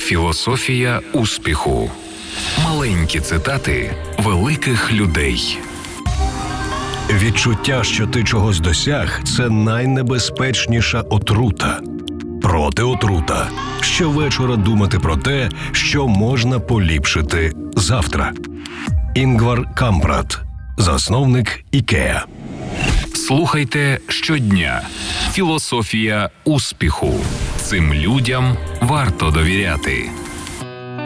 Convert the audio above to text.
Філософія успіху. Маленькі цитати великих людей. Відчуття, що ти чогось досяг – це найнебезпечніша отрута. Протиотрута. Щовечора думати про те, що можна поліпшити завтра. Інгвар Кампрад, засновник IKEA. Слухайте щодня. Філософія успіху. Цим людям варто довіряти.